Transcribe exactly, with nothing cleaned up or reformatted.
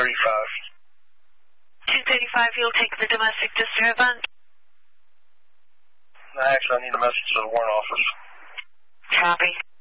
thirty-five. two thirty-five, you'll take the domestic disturbance. No, actually, I need a message to the warrant office. Copy.